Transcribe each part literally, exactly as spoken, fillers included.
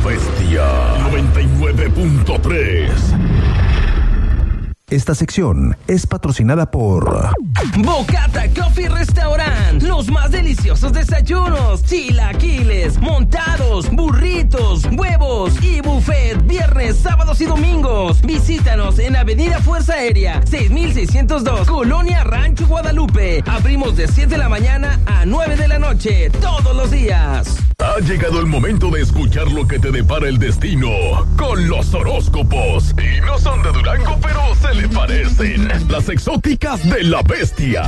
Bestia noventa y nueve punto tres. Esta sección es patrocinada por Bocata Coffee Restaurant. Los más deliciosos desayunos, chilaquiles, montados, burritos, huevos y buffet. Viernes, sábados y domingos. Visítanos en Avenida Fuerza Aérea seis mil seiscientos dos, Colonia Rancho Guadalupe. Abrimos de siete de la mañana a nueve de la noche, todos los días. Ha llegado el momento de escuchar lo que te depara el destino con los horóscopos. Y no son de Durango, pero se le parecen. Las exóticas de la bestia.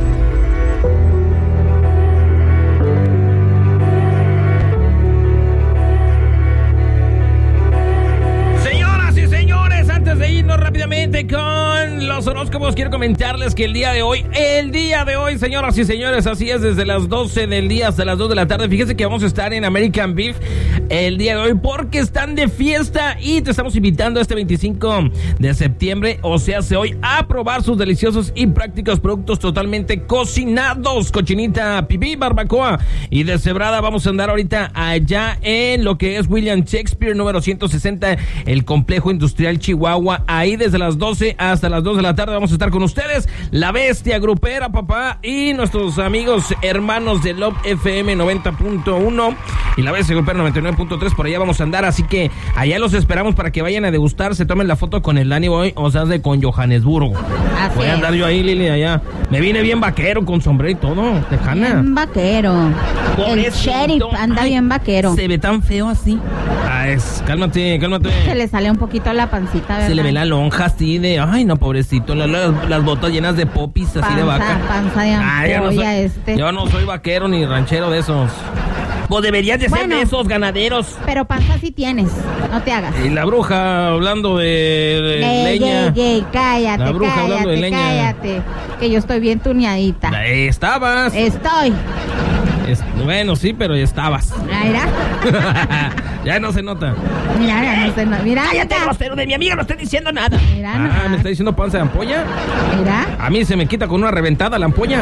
Señoras y señores, antes de irnos rápidamente con los horóscopos, quiero comentarles que el día de hoy, el día de hoy, señoras y señores, así es, desde las doce del día hasta las dos de la tarde, fíjense que vamos a estar en American Beef el día de hoy porque están de fiesta y te estamos invitando este veinticinco de septiembre, o sea, hace hoy, a probar sus deliciosos y prácticos productos totalmente cocinados, cochinita, pipí, barbacoa y deshebrada. Vamos a andar ahorita allá en lo que es William Shakespeare número ciento sesenta, el complejo industrial Chihuahua. Ahí desde las doce hasta las dos de la tarde vamos a estar con ustedes, la bestia grupera, papá, y nuestros amigos hermanos de Love F M noventa punto uno y la bestia grupera noventa y nueve punto tres. Por allá vamos a andar, así que allá los esperamos para que vayan a degustar, se tomen la foto con el Danny Boy, o sea, de con Johannesburgo. Así voy a andar es. Yo ahí, Lili, allá. Me vine bien vaquero, con sombrero y todo, tejana. Bien vaquero. Por el sheriff anda Ay, bien vaquero. Se ve tan feo así. Ah, es, cálmate, cálmate. Se le sale un poquito la pancita, ¿verdad? Se le ve la lonja así de, ay, no, pobrecito, la, la, las botas llenas de popis así panza, de vaca. Panza de ampolla, Ay, yo no soy, este. Yo no soy vaquero ni ranchero de esos. Pues deberías de ser bueno, de esos ganaderos. Pero panza sí tienes, no te hagas. Y la bruja hablando de, de ey, leña. Ey, ey, cállate, la bruja cállate, hablando de leña. cállate. Que yo estoy bien tuneadita. Ahí estabas. Estoy. Es, bueno, sí, pero ya estabas. Mira. Ya no se nota. Mira, ya no se nota. Mira. Cállate, grosero, de mi amiga no estoy diciendo nada. Mira, ah, no. ¿Me está diciendo panza de ampolla? Mira. A mí se me quita con una reventada la ampolla.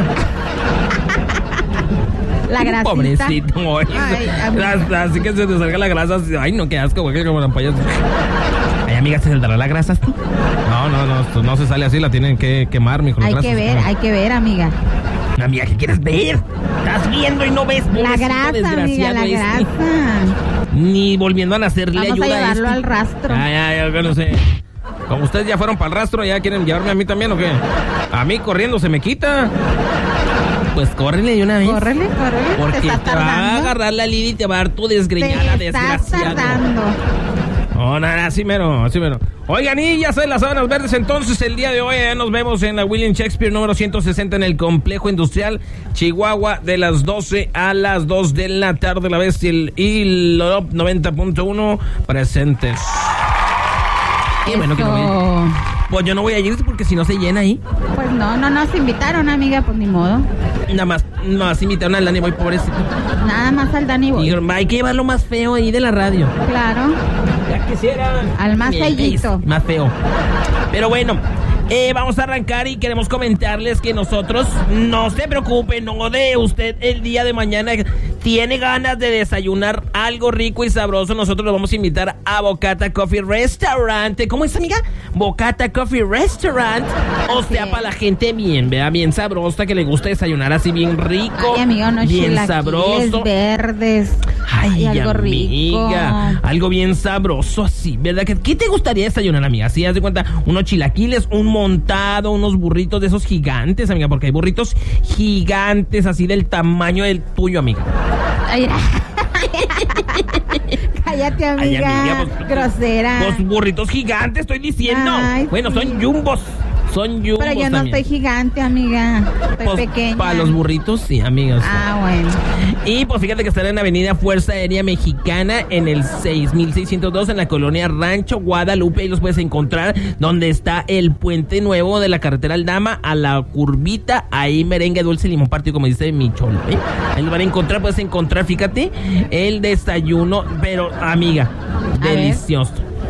La grasita. Pobrecito, ay, así que se te salga la grasa. Ay, no, qué asco, güey, como la ampolla. Ay, amiga, ¿se saldrá la grasa? No, no, no, no se sale así, la tienen que quemar, mijo. Hay que ver, hay que ver, amiga. Amiga, ¿qué quieres ver? Estás viendo y no ves. La grasa, amiga, la grasa. Ni volviendo a nacerle ayuda. Vamos a llevarlo a este. al rastro. Ay, ay, yo no sé. Como ustedes ya fueron para el rastro, ¿ya quieren llevarme a mí también o qué? A mí corriendo se me quita. Pues córrele de una vez. Córrele, córrele. Porque te, te va a agarrar la Lili y te va a dar tu desgreñada, te estás desgraciado. Tardando. Oh, nada, así mero, así mero. Oigan, y ya saben las sábanas verdes, entonces el día de hoy ya nos vemos en la William Shakespeare número ciento sesenta en el complejo industrial Chihuahua de las doce a las dos de la tarde. La bestia y Love noventa punto uno presentes. Qué bueno que no voy. Pues yo no voy a ir porque si no se llena ahí. Pues no, no nos invitaron, amiga, pues ni modo. Nada más, nada más invitaron al Danny Boy, pobrecito. Nada más al Danny Boy. Y hay que llevarlo más feo ahí de la radio. Claro. Ya quisiera. Al más feíto. Más feo. Pero bueno, eh, vamos a arrancar y queremos comentarles que nosotros, no se preocupen, no de usted el día de mañana tiene ganas de desayunar algo rico y sabroso, nosotros lo vamos a invitar a Bocata Coffee Restaurant. ¿Cómo es, amiga? Bocata Coffee Restaurant. O sea, para la gente bien, vea, bien sabrosa, que le gusta desayunar así bien rico. Ay, amiga, unos bien sabroso. verdes. Ay, Ay, algo amiga, rico. Algo bien sabroso así, ¿verdad? ¿Qué, qué te gustaría desayunar, amiga? Así, haz de cuenta, unos chilaquiles, un montado, unos burritos de esos gigantes, amiga, porque hay burritos gigantes así del tamaño del tuyo, amiga. Ay, cállate, amiga. Ay, amiga pues, grosera. Los burritos gigantes, estoy diciendo. Ay, bueno, sí. Son jumbos. Son yumbos. Pero yo no también. estoy gigante, amiga. Estoy pues, pequeña. Para los burritos, sí, amigas. Ah, bueno. Y pues fíjate que estará en Avenida Fuerza Aérea Mexicana, en el seis mil seiscientos dos, en la colonia Rancho Guadalupe. Ahí los puedes encontrar donde está el puente nuevo de la carretera Aldama a la curvita. Ahí merengue, dulce, limón partido, como dice mi cholo, ¿eh? Ahí lo van a encontrar, puedes encontrar, fíjate, el desayuno, pero, amiga, a delicioso. Ver.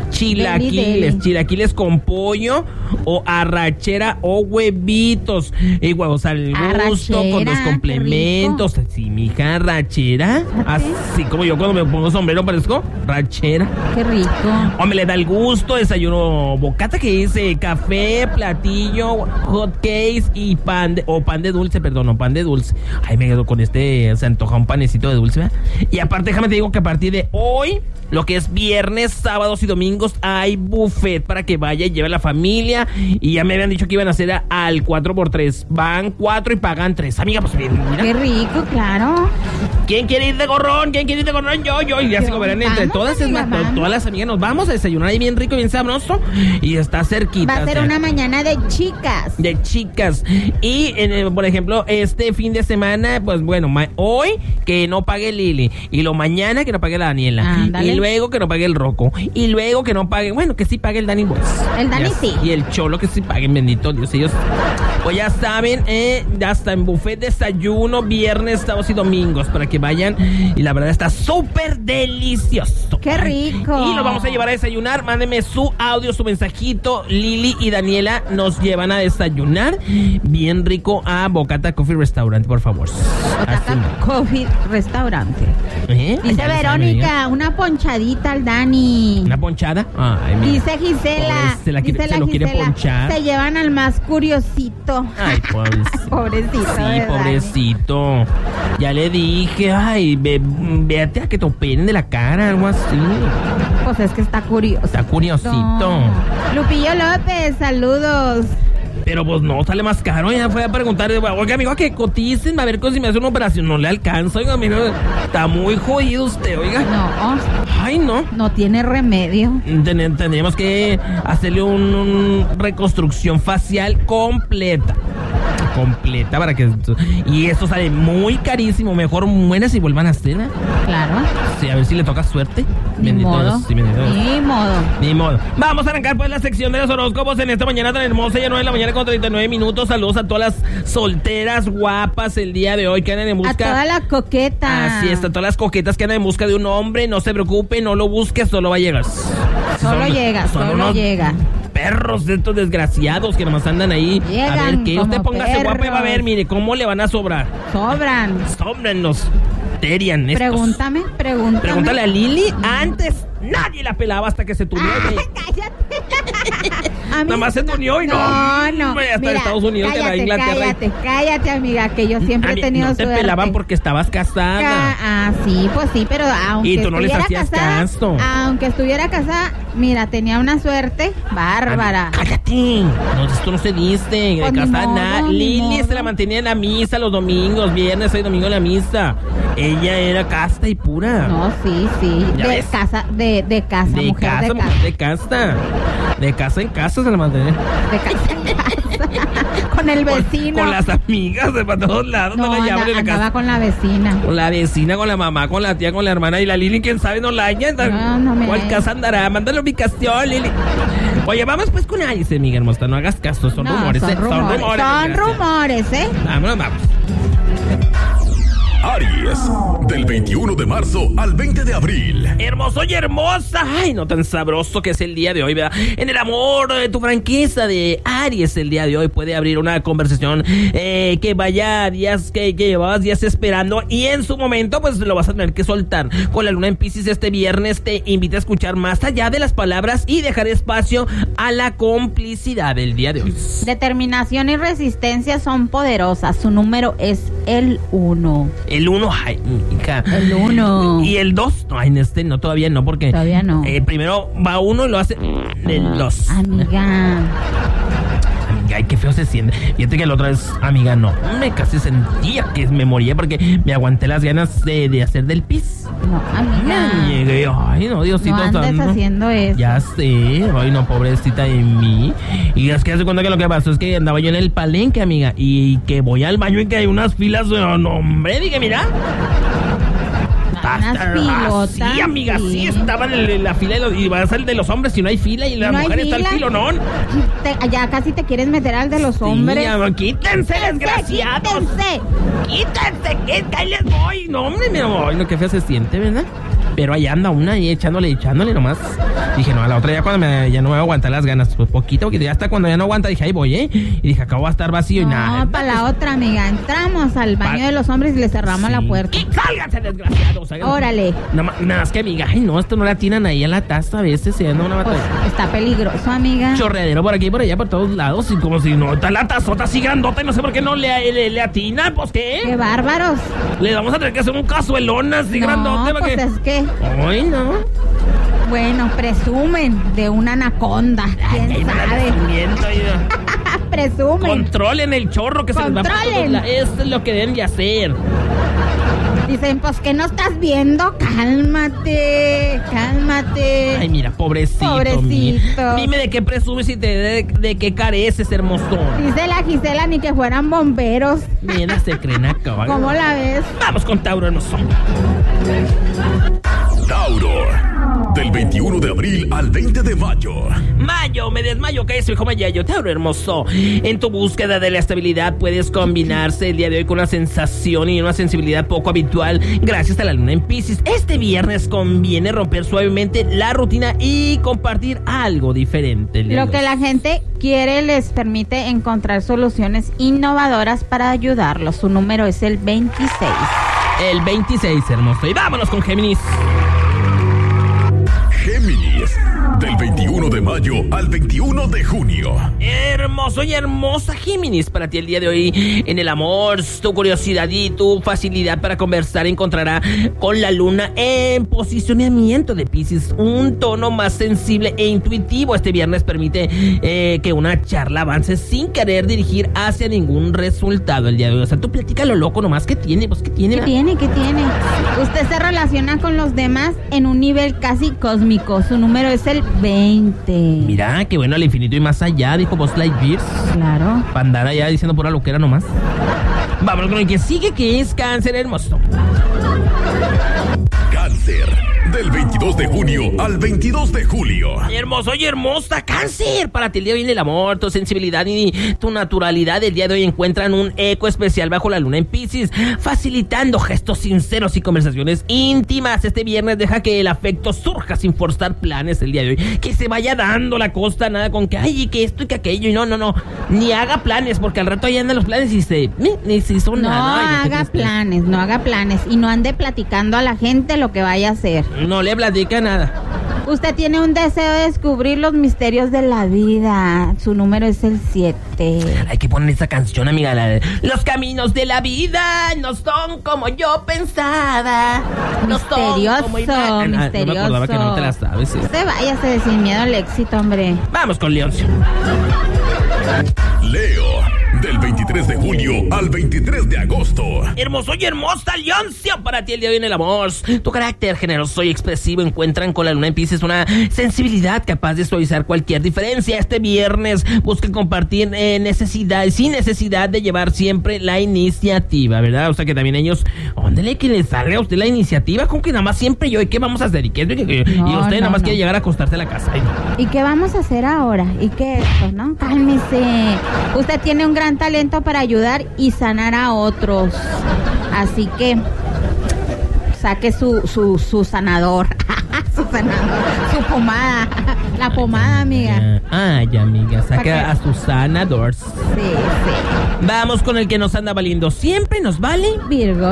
chilaquiles, deli. chilaquiles con pollo o arrachera o huevitos y huevos al gusto Arrachera, con los qué complementos. Sí, mija, arrachera. Así como yo cuando me pongo sombrero parezco rachera. Qué rico. O me le da el gusto, desayuno bocata que dice café, platillo, hot cakes y pan de, o pan de dulce, perdón, o pan de dulce. Ay, me quedo con este, se antoja un panecito de dulce, ¿verdad? Y aparte, déjame te digo que a partir de hoy, lo que es viernes, sábados y domingos, hay buffet para que vaya y lleve a la familia. Y ya me habían dicho que iban a hacer a, al cuatro por tres. Van cuatro y pagan tres. Amiga, pues bien, mira. Qué rico, claro. ¿Quién quiere ir de gorrón? ¿Quién quiere ir de gorrón? Yo, yo. Y ya se comerán entre Vamos, todas. Es amiga, más, to- vamos. todas las amigas nos vamos a desayunar ahí bien rico y bien sabroso. Y está cerquita. Va a ser o sea, una mañana de chicas. de chicas. Y, en el- por ejemplo, este fin de semana, pues bueno, ma- hoy que no pague Lili. Y lo mañana que no pague la Daniela. Ándale. Y luego que no pague el Rocco. Y luego que no pague, bueno, que sí pague el Dani Boys. El Dani Ya- sí. Y el Cholo que sí paguen, bendito Dios. Ellos, pues ya saben, eh, ya está en buffet desayuno, viernes, sábados y domingos, para que vayan. Y la verdad está súper delicioso. Qué rico. Y los vamos a llevar a desayunar. Mándenme su audio, su mensajito. Lili y Daniela nos llevan a desayunar bien rico a Bocata Coffee Restaurant, por favor. Así. Bocata Coffee Restaurante. ¿Eh? Dice Allá les Verónica, una ponchadita al Dani. ¿Una ponchada? Ay, mira. Dice Gisela, Pobre, se la quiere- dice se la lo quiere Gisela, ponchar. se llevan al más curiosito. Ay, pobrecito. Pobrecito. Sí, de Dani. pobrecito. Ya le dije, ay, ve, véate a que te operen de la cara, algo así. Pues es que está curioso. Está curiosito. Lupillo López, saludos. Pero pues no, sale más caro. Ya fue a preguntar, oiga, amigo, que coticen, a ver si me hace una operación. No le alcanza, oiga, amigo. Está muy jodido usted, oiga. No, Ay, no. no tiene remedio. Ten- tendríamos que hacerle un, un reconstrucción facial completa. Completa para que... Y esto sale muy carísimo. Mejor mueras y vuelvan a hacer, ¿eh? Claro. Sí, a ver si le toca suerte. Ni Bendito modo. Dios, sí, bendito Dios. Ni modo. Ni modo. Vamos a arrancar pues la sección de los horóscopos en esta mañana tan hermosa, ya nueve de la mañana con treinta y nueve minutos. Saludos a todas las solteras guapas el día de hoy que andan en busca. A toda la coqueta. Así está, todas las coquetas que andan en busca de un hombre. No se preocupe, no lo busque, solo va a llegar. Solo Son- llega, son solo unos llega. Perros de estos desgraciados que nomás andan ahí. A Llegan ver, que usted como póngase guapa y va a ver, perros. mire, cómo le van a sobrar. Sobran. Sóbrenlos. Terian estos. Pregúntame, pregúntame. Pregúntale a Lili. Antes nadie la pelaba hasta que se tuneó. Ay, güey. cállate. A mí- Nada más se tuneó y no. No, no. Hombre, hasta Mira, Estados Unidos que cállate, era Inglaterra. Cállate, cállate, amiga, que yo siempre A he mí tenido no te suerte. pelaban porque estabas casada. Ca- Ah, sí, pues sí, pero aunque Y tú no les estuviera hacías casada, caso. aunque estuviera casada, mira, tenía una suerte bárbara. Cállate. No, esto no se dice. De Pues ni casada modo, nada. ni Lili modo. se la mantenía en la misa los domingos, viernes y domingo en la misa. Ella era casta y pura. No, sí, sí, ¿Ya de ves? casa, de, de casa, De mujer casa, de mujer casa, de casa. De casa en casa se la mantenía. de casa en casa, con el vecino. Con, con las amigas de para todos lados. no, No, la anda- llaman en la andaba casa. con la vecina. Con la vecina, con la mamá, con la tía, con la hermana y la Lili, quién sabe, no la haya. No, no me ¿Cuál hallan. casa andará? Manda la ubicación, Lili. Oye, vamos pues con Alice, amiga hermosa. No hagas caso, son No, rumores. son ¿eh? rumores, son desgracia. rumores, ¿eh? Vámonos, vamos. Aries, del veintiuno de marzo al veinte de abril. Hermoso y hermosa. Ay, no tan sabroso que es el día de hoy, ¿verdad? En el amor, eh, tu franqueza de Aries el día de hoy puede abrir una conversación eh, que vaya días, que, que llevabas días esperando y en su momento pues lo vas a tener que soltar. Con la luna en Piscis este viernes te invita a escuchar más allá de las palabras y dejar espacio a la complicidad del día de hoy. Determinación y resistencia son poderosas. Su número es el uno. El uno, ay, hija. El uno. Y el dos, no, en este no, todavía no, porque Todavía no. eh, primero va uno y lo hace el dos. Amiga. Amiga, ay, qué feo se siente. Fíjate que la otra vez, amiga, no. Me casi sentía que me moría porque me aguanté las ganas de, de hacer del pis. No, amiga. Me llegué, ay, no, Diosito No andes santo. haciendo eso. Ya sé, ay, no, pobrecita de mí. Y es que hace cuenta que lo que pasó es que andaba yo en el palenque, amiga, y que voy al baño y que hay unas filas, no, no, hombre, dije, mira. Unas filotas. Sí, amiga, sí, sí. estaban en, en la fila de los, y va a ser de los hombres si no hay fila y la No hay mujer está al fila. filo, ¿no? Te- ya casi te quieres meter al de los hombres. Sí, amor, quítense, desgraciados. Quítense. Quítense, que ahí les voy. No, hombre, mi amor, no, qué feo se siente, ¿verdad? Pero ahí anda una ahí echándole, echándole nomás. Dije, no, a la otra ya cuando me, ya no me voy a aguantar las ganas. Pues poquito, porque ya hasta cuando ya no aguanta, dije, ahí voy, ¿eh? Y dije, acabo de estar vacío no, y nada. No, para la otra, amiga. Entramos al baño pa de los hombres y le cerramos sí. la puerta. ¡Y sálganse, desgraciados! Órale. Nada más, nada más que, amiga, ay, no, esto no la tiran ahí en la taza a veces, se anda una batalla. Pues, está peligroso, amiga. Chorreadero por aquí y por allá, por todos lados, y como si no, está la tazota así grandota y no sé por qué no le, le, le atina, pues, ¿qué? ¡Qué bárbaros! Le vamos a tener que hacer un cazuelón así no, grandote. pues que... es que... Ay, no. Bueno, presumen de una anaconda. ¿Quién ay, sabe? Presumen. Controlen el chorro que Controlen. se les va por todos lados. Eso es lo que deben de hacer. Dicen, pues, ¿qué no estás viendo? Cálmate, cálmate. Ay, mira, pobrecito. Pobrecito. Dime de qué presumes y te, de, de qué careces, hermoso. Dice la Gisela, ni que fueran bomberos. Mira, se creen acá. ¿Cómo la ves? Vamos con Tauro, hermoso. Tauro. Del veintiuno de abril al veinte de mayo. Mayo, me desmayo, que es hijo mayayo. Tauro hermoso. En tu búsqueda de la estabilidad puedes combinarse el día de hoy con una sensación y una sensibilidad poco habitual gracias a la luna en Piscis. Este viernes conviene romper suavemente la rutina y compartir algo diferente. Lo que la gente quiere les permite encontrar soluciones innovadoras para ayudarlos. Su número es el veintiséis. El veintiséis, hermoso. Y vámonos con Géminis. Géminis, del veintiuno de mayo al veintiuno de junio. Hermoso y hermosa Géminis, para ti el día de hoy en el amor, tu curiosidad y tu facilidad para conversar encontrará con la luna en posicionamiento de Piscis un tono más sensible e intuitivo. Este viernes permite eh, que una charla avance sin querer dirigir hacia ningún resultado el día de hoy. O sea, tú platica lo loco nomás. ¿Qué tiene? Pues, ¿qué tiene? ¿Qué tiene? ¿Qué tiene? Usted se relaciona con los demás en un nivel casi cósmico. Su número es el veinte. Mira, qué bueno, al infinito y más allá, dijo Buzz Lightyear. Claro. Para andar allá diciendo pura loquera nomás. Vámonos con el que sigue, que es Cáncer, hermoso. Cáncer, del veintidós de junio al veintidós de julio. Hermoso y hermosa Cáncer, para ti el día de hoy el amor, tu sensibilidad y tu naturalidad el día de hoy encuentran un eco especial bajo la luna en Piscis, facilitando gestos sinceros y conversaciones íntimas. Este viernes deja que el afecto surja sin forzar planes el día de hoy, que se vaya dando la costa, nada con que ay, que esto y que aquello, y no, no, no, ni haga planes, porque al rato ahí andan los planes y se, ni, ni se hizo no nada. Ay, haga planes, no haga planes, y no ande platicando a la gente lo que vaya a hacer. No le platica nada. Usted tiene un deseo de descubrir los misterios de la vida. Su número es el siete. Hay que poner esa canción, amiga. La, los caminos de la vida no son como yo pensaba. No misterioso, son como iba... ah, misterioso. No me acordaba que no te la sabes. Sí. Usted váyase sin miedo al éxito, hombre. Vamos con Leoncio. Leo, del veintitrés de julio al veintitrés de agosto. Hermoso y hermosa Leoncio, para ti el día de hoy en el amor. Tu carácter generoso y expresivo encuentran con la luna en Piscis una sensibilidad capaz de suavizar cualquier diferencia. Este viernes busca compartir eh, necesidad, sin necesidad de llevar siempre la iniciativa, ¿verdad? O sea que también ellos, óndele que le salga a usted la iniciativa, con que nada más siempre yo, ¿y qué vamos a hacer? ¿Y, qué, y, no, y usted no, nada más no. quiere llegar a acostarse a la casa. Ay, no. ¿Y qué vamos a hacer ahora? ¿Y qué esto, no? Cálmese. Usted tiene un gran talento para ayudar y sanar a otros. Así que saque su, su, su sanador. Su sanador. Su pomada. La pomada, amiga. Ay, amiga. Saque a sus sanadores. Sí, sí. Vamos con el que nos anda valiendo. Siempre nos vale Virgo.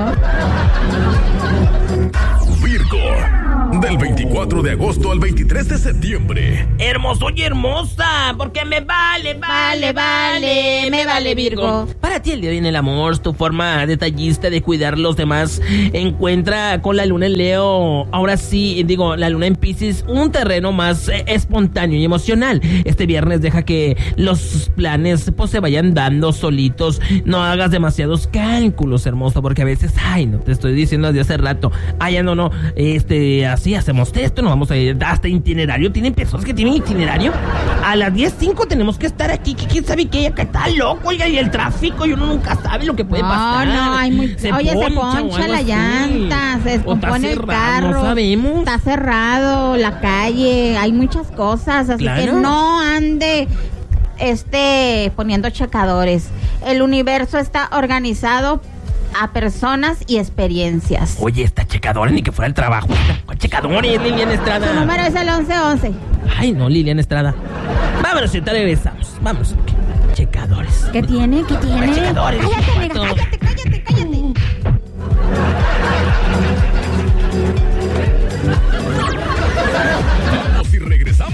Virgo, del veinticuatro de agosto al veintitrés de septiembre. Hermoso y hermosa, porque me vale, vale, vale, me vale Virgo. Para ti el día de hoy en el amor, tu forma detallista de cuidar los demás encuentra con la luna en Leo, ahora sí, digo, la luna en Piscis, un terreno más eh, espontáneo y emocional. Este viernes deja que los planes pues se vayan dando solitos, no hagas demasiados cálculos, hermoso, porque a veces, ay, no, te estoy diciendo desde hace rato, ay, no, no, este, así hacemos esto, no vamos a ir hasta itinerario. ¿Tienen personas que tienen itinerario? A las diez cinco tenemos que estar aquí, que quién sabe qué, acá está loco, oiga, y el tráfico, y uno nunca sabe lo que puede no, pasar. No, no, hay muy... Se Oye, poncha, se poncha la así. llanta, se descompone el carro. No sabemos. Está cerrado la calle, hay muchas cosas, así claro. que no ande este poniendo checadores. El universo está organizado a personas y experiencias. Oye, esta checadora ni que fuera el trabajo. ¿Cuál checadora es Liliana Estrada? Su número es el once once. Ay, no, Liliana Estrada. Vámonos, ahorita regresamos. Vamos. Checadores. ¿Qué tiene? ¿Qué tiene? Checadores. Cállate,